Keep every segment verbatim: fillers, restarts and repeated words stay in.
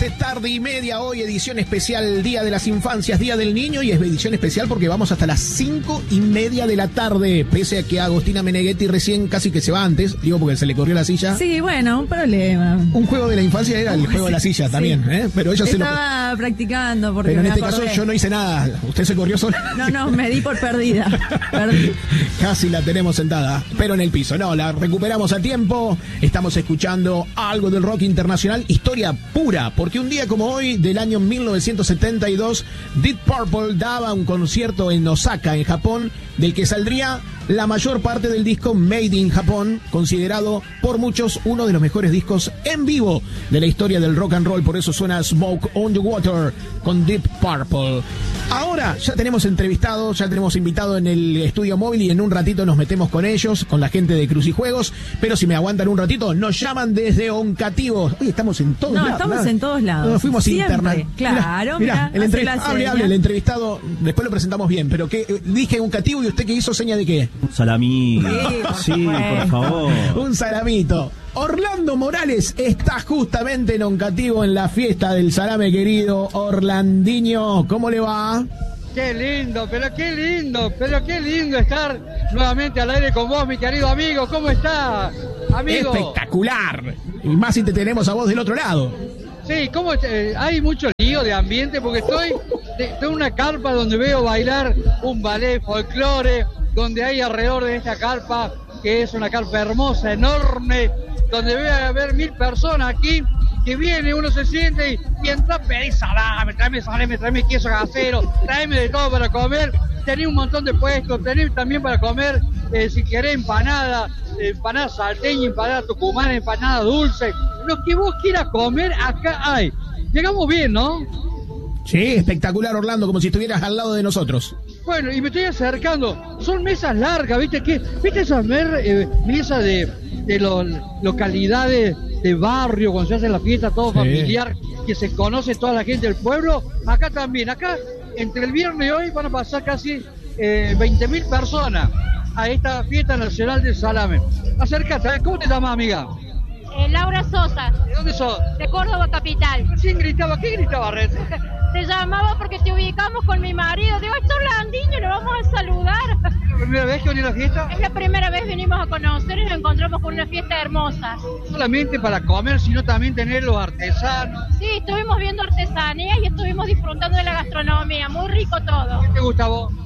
tarde, tarde y media hoy, edición especial Día de las Infancias, Día del Niño, y es edición especial porque vamos hasta las cinco y media de la tarde, pese a que Agostina Meneghetti recién casi que se va antes, digo porque se le corrió la silla. Sí, bueno, un problema. Un juego de la infancia era el juego de la silla también, sí. ¿eh? Pero ella se lo... Estaba practicando porque Pero en me este acordé. caso yo no hice nada, usted se corrió sola. No, no, me di por perdida. Perdí. Casi la tenemos sentada, pero en el piso. No, la recuperamos a tiempo. Estamos escuchando algo del rock internacional, historia pura, porque un día como hoy, del año mil novecientos setenta y dos, Deep Purple daba un concierto en Osaka, en Japón, del que saldría la mayor parte del disco Made in Japón, considerado por muchos uno de los mejores discos en vivo de la historia del rock and roll. Por eso suena Smoke on the Water con Deep Purple. Ahora ya tenemos entrevistado, ya tenemos invitado en el estudio móvil y en un ratito nos metemos con ellos, con la gente de Crucijuegos. Pero si me aguantan un ratito, nos llaman desde Oncativo. Oye, estamos en todos no, lados. estamos ¿verdad? En todos lados. Nos fuimos interna. Mirá, Claro, mirá, el entre... hable, hable, el entrevistado, después lo presentamos bien. Pero que dije Oncativo y usted que hizo seña de qué. Un salamí. Sí, sí, por favor. Un salamito. Orlando Morales está justamente en Oncativo en la fiesta del salame, querido Orlandiño. ¿Cómo le va? Qué lindo, pero qué lindo, pero qué lindo estar nuevamente al aire con vos, mi querido amigo. ¿Cómo está, amigo? Espectacular. Y más si te tenemos a vos del otro lado. Sí, ¿cómo eh, hay mucho lío de ambiente? Porque estoy en una carpa donde veo bailar un ballet folclore, donde hay alrededor de esta carpa, que es una carpa hermosa, enorme, donde veo a ver mil personas aquí, que viene, uno se siente y, y entra a pedir salame, tráeme salame, tráeme queso casero, tráeme de todo para comer. Tenés un montón de puestos, tenés también para comer, eh, si querés empanada, eh, empanada salteña, empanada tucumana, empanada dulce. Lo que vos quieras comer, acá hay. Llegamos bien, ¿no? Sí, espectacular, Orlando, como si estuvieras al lado de nosotros. Bueno, y me estoy acercando. Son mesas largas, ¿viste? ¿Qué? ¿Viste esas mer- eh, mesas de, de los localidades de barrio, cuando se hace la fiesta, todo sí. Familiar, que se conoce toda la gente del pueblo? Acá también, acá, entre el viernes y hoy van a pasar casi eh, veinte mil personas a esta fiesta nacional del salame. Acércate, ¿cómo te llamas, amiga? Eh, Laura Sosa. ¿De dónde sos? De Córdoba capital. ¿Quién gritaba? ¿Qué gritaba, Red? Te llamaba porque te ubicamos con mi marido. Digo, esto es Orlandinho, nos vamos a saludar. ¿Es la primera vez que venís a la fiesta? Es la primera vez que venimos a conocer y nos encontramos con una fiesta hermosa. No solamente para comer, sino también tener los artesanos. Sí, estuvimos viendo artesanía y estuvimos disfrutando de la gastronomía. Muy rico todo. ¿Qué te gusta a vos?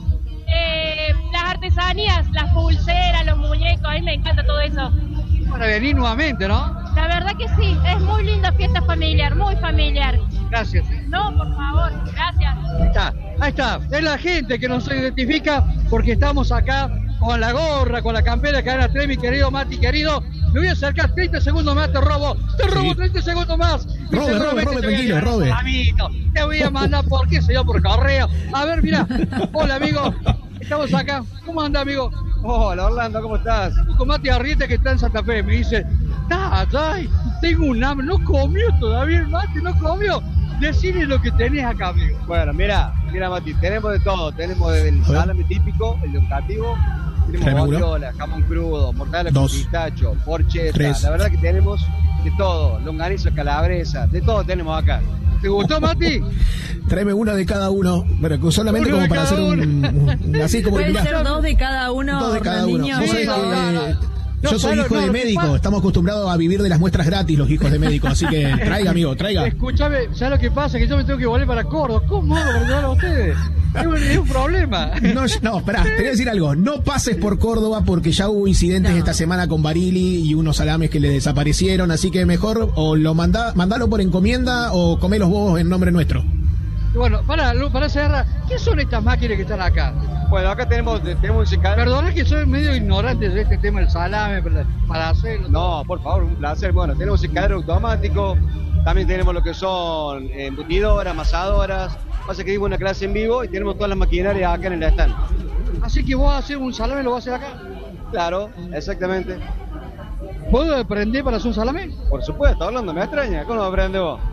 Eh, las artesanías, las pulseras, los muñecos, a mí me encanta todo eso. Para venir nuevamente, ¿no? La verdad que sí, es muy linda fiesta familiar, muy familiar. Gracias. No, por favor, gracias. Ahí está, ahí está. Es la gente que nos identifica porque estamos acá con la gorra, con la campera que ahora trae mi querido Mati, querido. Me voy a acercar treinta segundos más, te robo. Te robo sí. treinta segundos más. Robe, robe, robe, tranquilo, robe. Amiguito, te voy a mandar, ¿por qué se dio por correo? A ver, mira. Hola, amigo. Estamos acá. ¿Cómo anda, amigo? Hola, Orlando, ¿cómo estás? Con Mati Arrieta, que está en Santa Fe. Me dice, está allá, tengo un hambre. No comió todavía el Mati, no comió. Decile lo que tenés acá, amigo. Bueno, mira, mira, Mati, tenemos de todo. Tenemos desde el salame típico, el de Oncativo. Tenemos bondiola, jamón crudo, mortadela con pistacho, porcheta. Tres. La verdad que tenemos de todo. Longaniza, calabresa, de todo tenemos acá. ¿Te gustó, Mati? Tráeme una de cada uno, pero solamente uno como para hacer un, un así como puede ser dos de cada uno. Dos de cada uno. Niño, ¿Vos sabés no, que no, no. yo No, soy claro, hijo no, de no, médico, no. estamos acostumbrados a vivir de las muestras gratis los hijos de médicos, así que traiga, amigo, traiga. Escúchame, ¿sabes lo que pasa? Que yo me tengo que volver para Córdoba. ¿Cómo hago para llevar a ustedes? Es un, es un problema. No, no, esperá, te voy a decir algo. No pases por Córdoba porque ya hubo incidentes no. esta semana con Barili y unos salames que le desaparecieron, así que mejor o lo manda, mandalo por encomienda o comé los huevos en nombre nuestro. Bueno, para, para cerrar, ¿qué son estas máquinas que están acá? Bueno, acá tenemos, tenemos un secador. Perdona que soy medio ignorante de este tema del salame para, para hacerlo. No, por favor, un placer. Bueno, tenemos secador automático, también tenemos lo que son embutidoras, amasadoras. Pasa que dimos una clase en vivo y tenemos todas las maquinarias acá en el stand. Así que vos vas a hacer un salame, lo vas a hacer acá. Claro, exactamente. ¿Puedo aprender para hacer un salame? Por supuesto, Orlando, me extraña. ¿Cómo lo aprendes vos?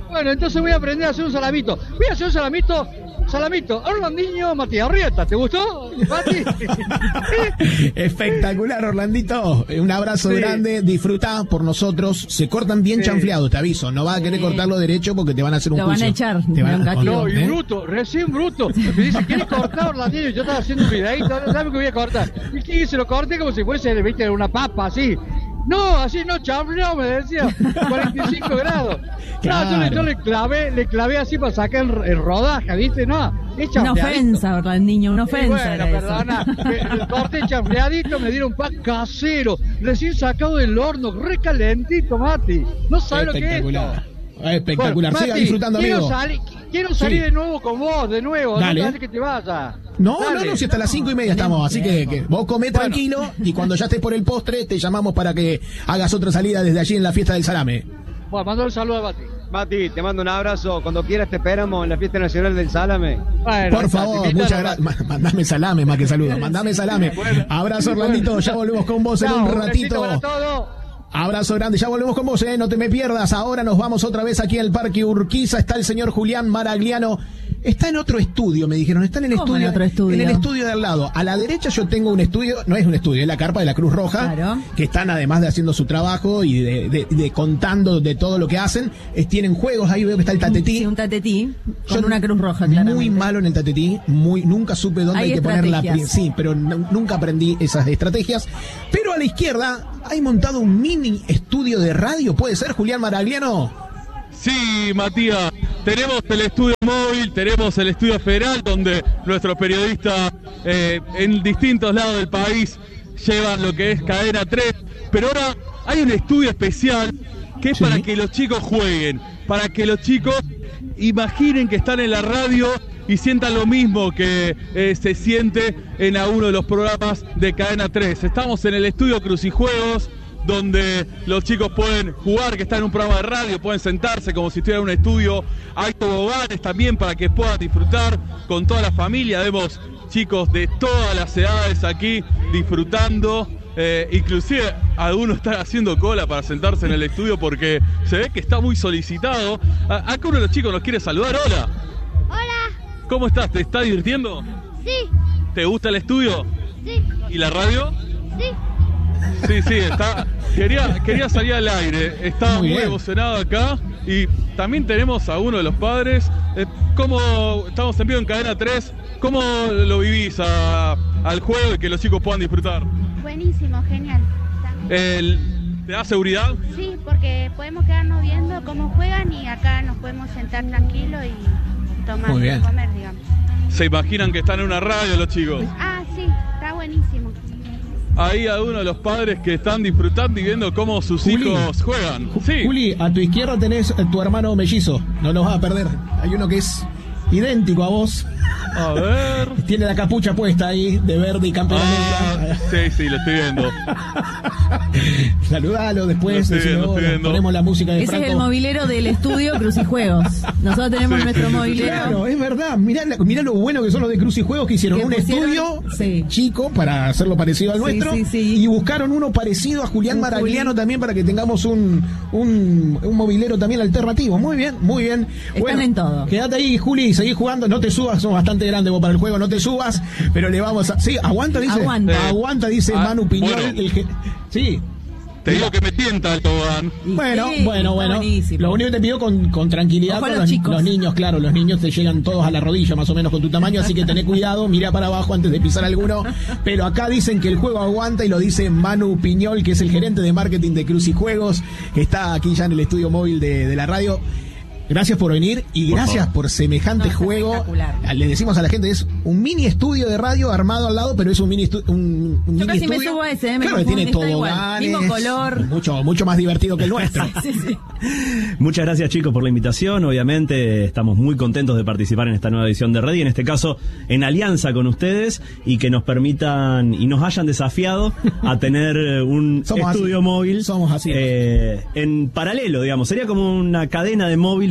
Bueno, entonces voy a aprender a hacer un salamito. Voy a hacer un salamito, salamito, Orlandinho, Matías Arrieta. ¿Te gustó, Mati? Espectacular, Orlandito. Un abrazo sí. grande, disfruta por nosotros. Se cortan bien sí. chanfleados, te aviso. No vas a querer sí. cortarlo derecho porque te van a hacer un Te juicio. van a echar. Te van a... No, y ¿eh? bruto, recién bruto. Me dice, ¿quieres cortar, Orlandinho? Yo estaba haciendo un videíto, ¿sabes que voy a cortar? Y que se lo corté como si fuese, viste, una papa, así. No, así no, chanfleado, me decía. cuarenta y cinco grados. Claro. No, yo, le, yo le clavé, le clavé así para sacar el, el rodaje, ¿viste? No, es una ofensa, Orlandinho, una ofensa. Eh, bueno, perdona, el corte chanfleadito, me dieron pan casero, recién sacado del horno, recalentito, Mati. No sabes lo que es esto. Espectacular, bueno, siga Mati, disfrutando, quiero amigo. Sali, quiero salir sí. de nuevo con vos, de nuevo, Dale. no te que te vayas. No, Dale. no, no, si hasta las cinco y media estamos, así que, que vos comés bueno. tranquilo y cuando ya estés por el postre te llamamos para que hagas otra salida desde allí en la fiesta del salame. Bueno, mando un saludo a Mati. Mati, te mando un abrazo, cuando quieras te esperamos en la fiesta nacional del salame. Bueno, por favor, muchas gracias. Mandame salame más que saludos, mandame salame. Bueno. Abrazo, Orlandito, ya volvemos con vos en un ratito. Abrazo grande, ya volvemos con vos, eh, no te me pierdas. Ahora nos vamos otra vez aquí al Parque Urquiza. Está el señor Julián Maragliano. Está en otro estudio, me dijeron. Está en el estudio, en otro estudio. En el estudio de al lado. A la derecha yo tengo un estudio, no es un estudio, es la carpa de la Cruz Roja, claro. que están además de haciendo su trabajo y de, de, de contando de todo lo que hacen. Es, tienen juegos, ahí veo que está el tatetí. Sí, un tatetí con yo, una Cruz Roja, claramente. Muy malo en el tatetí, muy, nunca supe dónde hay, hay que poner la... Sí, pero n- nunca aprendí esas estrategias. Pero a la izquierda hay montado un mini estudio de radio, ¿puede ser, Julián Maragliano? Sí, Matías, tenemos el estudio móvil, tenemos el estudio federal, donde nuestros periodistas eh, en distintos lados del país llevan lo que es Cadena tres, pero ahora hay un estudio especial que es sí. para que los chicos jueguen, para que los chicos imaginen que están en la radio y sientan lo mismo que eh, se siente en a uno de los programas de Cadena tres. Estamos en el estudio Crucijuegos, donde los chicos pueden jugar, que están en un programa de radio, pueden sentarse como si estuvieran en un estudio. Hay toboganes también para que puedan disfrutar con toda la familia. Vemos chicos de todas las edades aquí disfrutando. Eh, inclusive algunos están haciendo cola para sentarse en el estudio porque se ve que está muy solicitado. A- acá uno de los chicos nos quiere saludar. Hola. Hola. ¿Cómo estás? ¿Te estás divirtiendo? Sí. ¿Te gusta el estudio? Sí. ¿Y la radio? Sí. Sí, sí, está. Quería, quería salir al aire. Estaba muy, muy emocionado acá. Y también tenemos a uno de los padres. Eh, ¿Cómo estamos en vivo en Cadena tres? ¿Cómo lo vivís a, al juego y que los chicos puedan disfrutar? Buenísimo, genial. El, ¿Te da seguridad? Sí, porque podemos quedarnos viendo cómo juegan y acá nos podemos sentar tranquilos y tomar y comer, digamos. ¿Se imaginan que están en una radio los chicos? Ah, sí, está buenísimo. Ahí a uno de los padres que están disfrutando y viendo cómo sus Juli, hijos juegan. Sí. Juli, a tu izquierda tenés tu hermano mellizo. No nos vas a perder. Hay uno que es idéntico a vos. A ver. Tiene la capucha puesta ahí de verde y campera ah, negra. Sí, sí, lo estoy viendo. Saludalo después. Lo estoy viendo, estoy viendo. Ponemos la música de Ese Franco. es el movilero del estudio Crucijuegos. Nosotros tenemos sí, nuestro sí, movilero. Claro, es verdad. Mirá, mirá lo bueno que son los de Crucijuegos, que hicieron un pusieron, estudio sí. chico para hacerlo parecido al sí, nuestro. Sí, sí. Y buscaron uno parecido a Julián un Maragliano Juli. También para que tengamos un, un, un movilero también alternativo. Muy bien, muy bien. Están bueno, en todo. Quédate ahí, Juli, seguí jugando. No te subas, sos bastante grande vos para el juego. No te subas, pero le vamos a... Sí, aguanta, dice. Aguanta, eh, aguanta dice ah, Manu Piñol. Bueno. El que... Sí. Te digo que me tienta el tobogán. Bueno, sí, bueno, bueno. Buenísimo. Lo único que te pido con, con tranquilidad con los, los niños, claro, los niños te llegan todos a la rodilla más o menos con tu tamaño, así que tené cuidado, mirá para abajo antes de pisar alguno. Pero acá dicen que el juego aguanta y lo dice Manu Piñol, que es el gerente de marketing de Crucijuegos, que está aquí ya en el estudio móvil de, de la radio. Gracias por venir y por gracias favor. Por semejante no, juego. Le decimos a la gente, es un mini estudio de radio armado al lado, pero es un mini, estu- un, un Yo mini casi estudio. me subo a ese, me claro, que tiene toboganes, mismo color. Mucho, mucho más divertido que el nuestro. sí, sí. Muchas gracias, chicos, por la invitación. Obviamente estamos muy contentos de participar en esta nueva edición de Red y en este caso en alianza con ustedes y que nos permitan y nos hayan desafiado a tener un Somos estudio así. móvil. Somos así. Eh, en paralelo, digamos. Sería como una cadena de móviles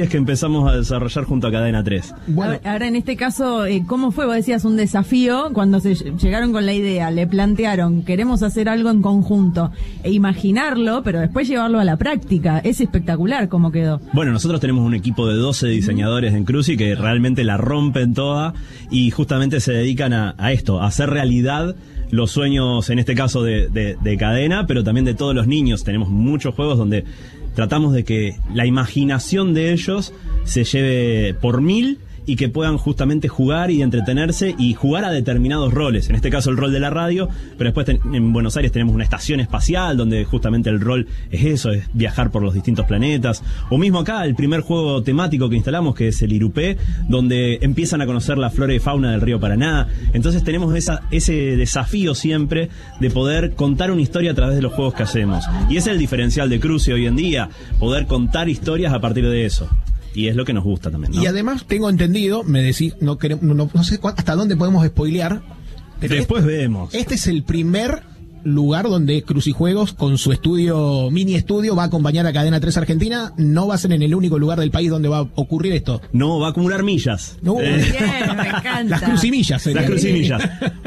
que empezamos a desarrollar junto a Cadena tres. Bueno. Ahora, en este caso, eh, ¿cómo fue? Vos decías un desafío cuando se llegaron con la idea, le plantearon, queremos hacer algo en conjunto, e imaginarlo, pero después llevarlo a la práctica. Es espectacular cómo quedó. Bueno, nosotros tenemos un equipo de doce diseñadores en Cruci que realmente la rompen toda y justamente se dedican a, a esto, a hacer realidad los sueños, en este caso de, de, de Cadena, pero también de todos los niños. Tenemos muchos juegos donde tratamos de que la imaginación de ellos se lleve por mil y que puedan justamente jugar y entretenerse y jugar a determinados roles. En este caso el rol de la radio, pero después ten, en Buenos Aires tenemos una estación espacial donde justamente el rol es eso, es viajar por los distintos planetas. O mismo acá el primer juego temático que instalamos, que es el Irupé, donde empiezan a conocer la flora y fauna del río Paraná. Entonces tenemos esa, ese desafío siempre de poder contar una historia a través de los juegos que hacemos. Y ese es el diferencial de Cruci hoy en día, poder contar historias a partir de eso. Y es lo que nos gusta también, ¿no? Y además tengo entendido, me decís, no queremos, no, no sé hasta dónde podemos spoilear. Pero después este, vemos. Este es el primer lugar donde Crucijuegos, con su estudio, mini estudio, va a acompañar a Cadena tres Argentina. No va a ser en el único lugar del país donde va a ocurrir esto. No, va a acumular millas. No, eh. Bien, me encanta. Las crucimillas. Las crucimillas.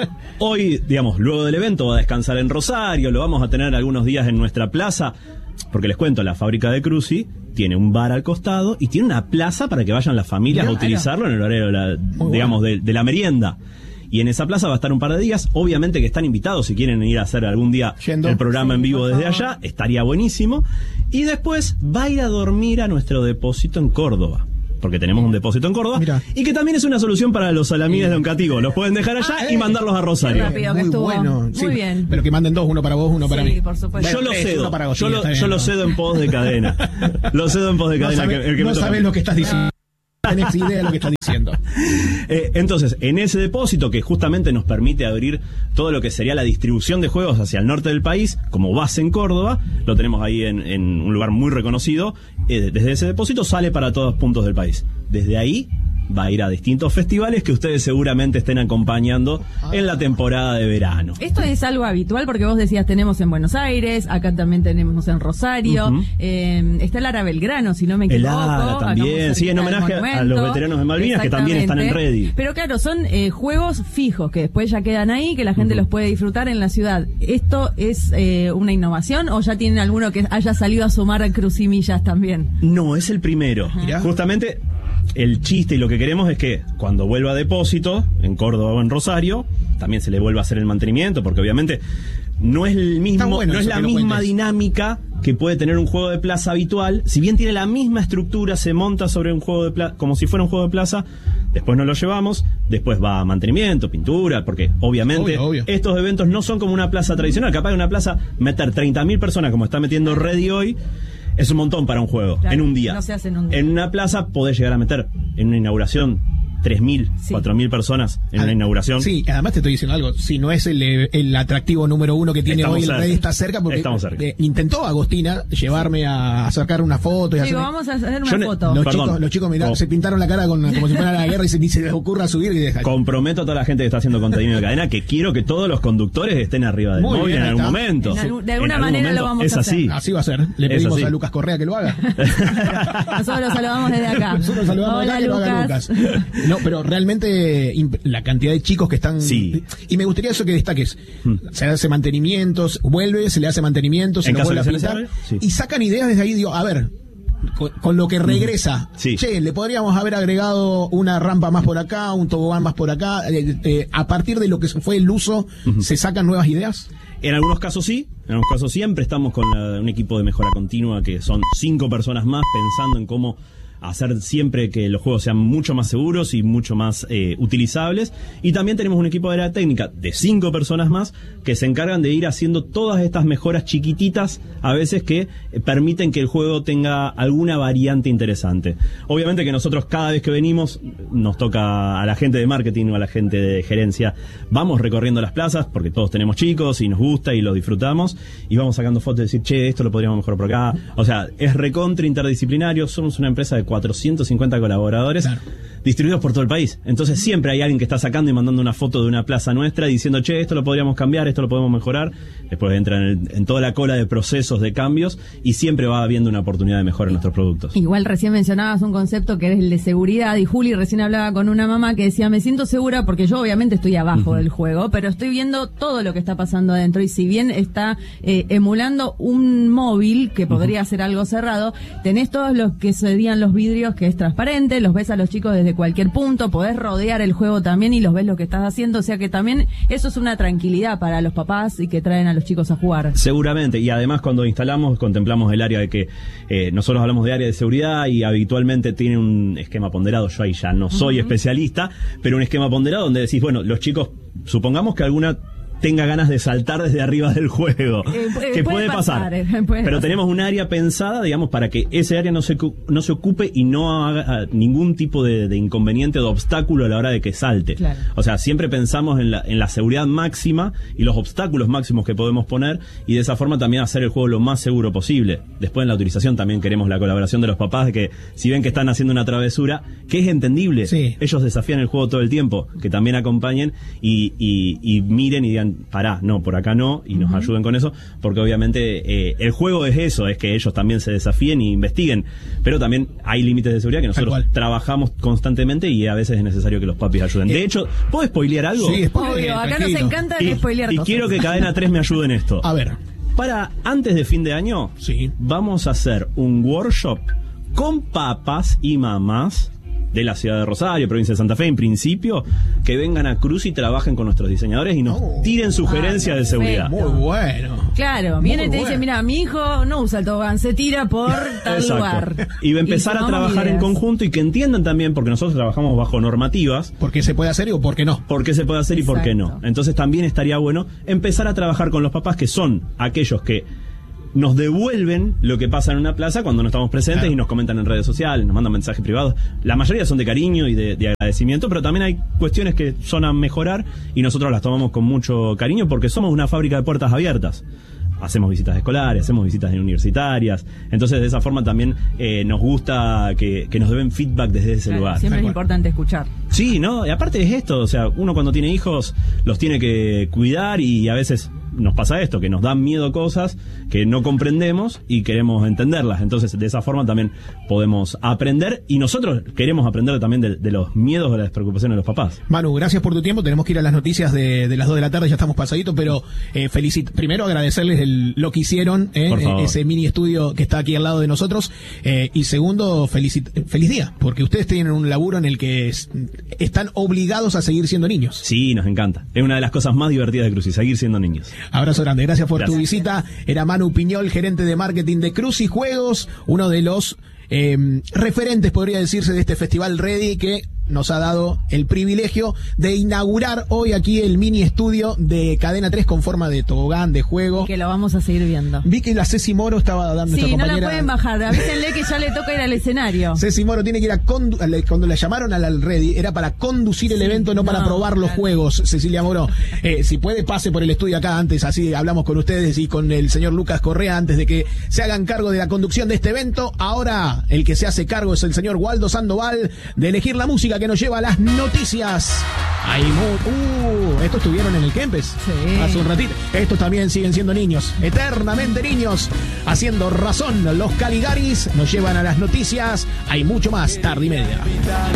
Hoy, digamos, luego del evento va a descansar en Rosario, lo vamos a tener algunos días en nuestra plaza. Porque les cuento, la fábrica de Cruci tiene un bar al costado y tiene una plaza para que vayan las familias Mirá, a utilizarlo en el horario de la, digamos, bueno. de, de la merienda. Y en esa plaza va a estar un par de días. Obviamente que están invitados si quieren ir a hacer algún día Yendo. el programa sí, en vivo desde allá. Estaría buenísimo. Y después va a ir a dormir a nuestro depósito en Córdoba. Porque tenemos un depósito en Córdoba. Mirá. Y que también es una solución para los salamines de Oncativo. Los pueden dejar allá ah, eh. y mandarlos a Rosario. Rápido, Muy bueno. Sí, Muy bien. Pero que manden dos, uno para vos, uno para sí, mí. Por supuesto. Yo lo cedo. Para vos, yo sí, lo, bien, yo ¿no? lo cedo en pos de Cadena. Lo cedo en pos de Cadena. No sabés, que, el que no sabés lo que estás diciendo. Tenés idea de lo que estás diciendo. Eh, entonces, en ese depósito que justamente nos permite abrir todo lo que sería la distribución de juegos hacia el norte del país, como base en Córdoba, lo tenemos ahí en, en un lugar muy reconocido. Eh, desde ese depósito sale para todos puntos del país. Desde ahí va a ir a distintos festivales que ustedes seguramente estén acompañando en la temporada de verano. Esto es algo habitual porque vos decías tenemos en Buenos Aires, acá también tenemos en Rosario, uh-huh. eh, está el Ara Belgrano, si no me equivoco. El Ara también, sí, en homenaje a los veteranos de Malvinas que también están en Ready. Pero claro, son eh, juegos fijos que después ya quedan ahí, que la gente uh-huh. los puede disfrutar en la ciudad. ¿Esto es eh, una innovación o ya tienen alguno que haya salido a sumar a Crucimillas también? No, es el primero. Uh-huh. Justamente el chiste y lo que queremos es que cuando vuelva a depósito, en Córdoba o en Rosario, también se le vuelva a hacer el mantenimiento, porque obviamente no es el mismo, bueno no es la misma dinámica que puede tener un juego de plaza habitual. Si bien tiene la misma estructura, se monta sobre un juego de plaza, como si fuera un juego de plaza, después nos lo llevamos, después va a mantenimiento, pintura, porque obviamente obvio, obvio. estos eventos no son como una plaza tradicional. Capaz de una plaza meter treinta mil personas como está metiendo Ready hoy, es un montón para un juego, claro, en un día. No se hace en un día. En una plaza podés llegar a meter en una inauguración tres mil, sí. cuatro mil personas en Ad, una inauguración. Sí, además te estoy diciendo algo, si no es el, el atractivo número uno que tiene Estamos hoy, cerca. el Ready está cerca, porque Estamos cerca. Eh, intentó Agostina llevarme a sacar una foto. Y Digo, hacer... vamos a hacer una Yo foto. Los Perdón. chicos, los chicos mirá, oh. se pintaron la cara con, como si fuera la guerra y se, ni se les ocurra subir y dejar. Comprometo a toda la gente que está haciendo contenido de cadena que quiero que todos los conductores estén arriba del Muy móvil bien, en algún está. momento. En algún, de alguna en manera momento, lo vamos es a hacer. Así. Así va a ser. Le pedimos a Lucas Correa que lo haga. Nosotros lo saludamos desde acá. Nosotros saludamos Hola, acá que Lucas. lo haga Lucas. No, pero realmente la cantidad de chicos que están sí. y me gustaría eso que destaques hmm. se hace mantenimientos, vuelve, se le hace mantenimiento, se lo vuelve a pintar sí. y sacan ideas desde ahí, digo, a ver, con, con lo que regresa sí. che, le podríamos haber agregado una rampa más por acá, un tobogán más por acá, eh, eh, a partir de lo que fue el uso uh-huh. se sacan nuevas ideas. En algunos casos sí, en algunos casos siempre estamos con la, un equipo de mejora continua que son cinco personas más pensando en cómo hacer siempre que los juegos sean mucho más seguros y mucho más eh, utilizables. Y también tenemos un equipo de área técnica de cinco personas más que se encargan de ir haciendo todas estas mejoras chiquititas a veces que eh, permiten que el juego tenga alguna variante interesante. Obviamente que nosotros cada vez que venimos nos toca a la gente de marketing o a la gente de gerencia, vamos recorriendo las plazas porque todos tenemos chicos y nos gusta y lo disfrutamos y vamos sacando fotos y decir, che, esto lo podríamos mejorar por acá. O sea, es recontra interdisciplinario, somos una empresa de cuatrocientos cincuenta colaboradores, claro. distribuidos por todo el país. Entonces siempre hay alguien que está sacando y mandando una foto de una plaza nuestra diciendo, che, esto lo podríamos cambiar, esto lo podemos mejorar. Después entra en, el, en toda la cola de procesos de cambios y siempre va habiendo una oportunidad de mejora en nuestros productos. Igual recién mencionabas un concepto que es el de seguridad, y Juli recién hablaba con una mamá que decía, me siento segura porque yo obviamente estoy abajo uh-huh. del juego, pero estoy viendo todo lo que está pasando adentro, y si bien está eh, emulando un móvil que podría uh-huh. ser algo cerrado, tenés todos los que serían los vidrios que es transparente, los ves a los chicos desde cualquier punto, podés rodear el juego también y los ves lo que estás haciendo, o sea que también eso es una tranquilidad para los papás y que traen a los chicos a jugar. Seguramente, y además cuando instalamos, contemplamos el área de que eh, nosotros hablamos de área de seguridad y habitualmente tiene un esquema ponderado, yo ahí ya no soy uh-huh. especialista, pero un esquema ponderado donde decís, bueno, los chicos, supongamos que alguna tenga ganas de saltar desde arriba del juego, eh, que puede, puede pasar, pasar eh, puede pero pasar. Tenemos un área pensada, digamos, para que ese área no se no se ocupe y no haga ningún tipo de, de inconveniente o de obstáculo a la hora de que salte. Claro. O sea, siempre pensamos en la, en la seguridad máxima y los obstáculos máximos que podemos poner, y de esa forma también hacer el juego lo más seguro posible. Después en la autorización también queremos la colaboración de los papás, de que si ven que están haciendo una travesura, que es entendible, sí. ellos desafían el juego todo el tiempo, que también acompañen y, y, y miren y digan, pará, no, por acá no, y nos uh-huh. ayuden con eso, porque obviamente eh, el juego es eso, es que ellos también se desafíen y investiguen, pero también hay límites de seguridad que nosotros trabajamos constantemente y a veces es necesario que los papis ayuden. Eh, de hecho, ¿puedo spoilear algo? Sí, obvio, acá tranquilo. Nos encanta y, spoilear y cosas. Quiero que Cadena tres me ayude en esto. A ver. Para antes de fin de año, sí. vamos a hacer un workshop con papás y mamás de la ciudad de Rosario, provincia de Santa Fe, en principio, que vengan a Cruz y trabajen con nuestros diseñadores y nos oh, tiren sugerencias ah, de seguridad. Muy bueno. Claro, viene y te bueno. dice, mira, mi hijo no usa el tobogán, se tira por tal Exacto. lugar. Y va a empezar a trabajar ideas. en conjunto y que entiendan también, porque nosotros trabajamos bajo normativas. ¿Por qué se puede hacer o por qué no? ¿Por qué se puede hacer Exacto. y por qué no? Entonces también estaría bueno empezar a trabajar con los papás, que son aquellos que nos devuelven lo que pasa en una plaza cuando no estamos presentes, claro. y nos comentan en redes sociales, nos mandan mensajes privados. La mayoría son de cariño y de, de agradecimiento, pero también hay cuestiones que son a mejorar y nosotros las tomamos con mucho cariño porque somos una fábrica de puertas abiertas. Hacemos visitas escolares, hacemos visitas universitarias, entonces de esa forma también eh, nos gusta que, que nos den feedback desde ese claro, lugar. Siempre es importante escuchar. Sí, ¿no? Y aparte es esto, o sea, uno cuando tiene hijos los tiene que cuidar y a veces nos pasa esto, que nos dan miedo cosas que no comprendemos y queremos entenderlas. Entonces, de esa forma también podemos aprender y nosotros queremos aprender también de, de los miedos o de las preocupaciones de los papás. Manu, gracias por tu tiempo. Tenemos que ir a las noticias de, de las dos de la tarde, ya estamos pasaditos, pero eh, felicit primero agradecerles el, lo que hicieron, eh, ese mini estudio que está aquí al lado de nosotros, eh, y segundo, felicit feliz día, porque ustedes tienen un laburo en el que es, están obligados a seguir siendo niños. Sí, nos encanta. Es una de las cosas más divertidas de Cruz y seguir siendo niños. Abrazo grande, gracias por gracias. tu visita. Era Manu Piñol, gerente de marketing de Cruz y Juegos, uno de los eh, referentes, podría decirse, de este festival Ready, que nos ha dado el privilegio de inaugurar hoy aquí el mini estudio de Cadena tres con forma de tobogán, de juego. Y que lo vamos a seguir viendo. Vi que la Ceci Moro estaba dando sí, esta compañera. Sí, no la pueden bajar, avísenle que ya le toca ir al escenario. Ceci Moro tiene que ir a condu cuando la llamaron al Ready era para conducir el sí, evento, no, no para probar los claro. juegos. Cecilia Moro, eh, si puede pase por el estudio acá antes, así hablamos con ustedes y con el señor Lucas Correa antes de que se hagan cargo de la conducción de este evento. Ahora el que se hace cargo es el señor Waldo Sandoval de elegir la música que nos lleva a las noticias. Ahí, uh, estos estuvieron en el Kempes sí. hace un ratito. Estos también siguen siendo niños, eternamente niños, haciendo razón. Los Caligaris nos llevan a las noticias. Hay mucho más, tarde y media.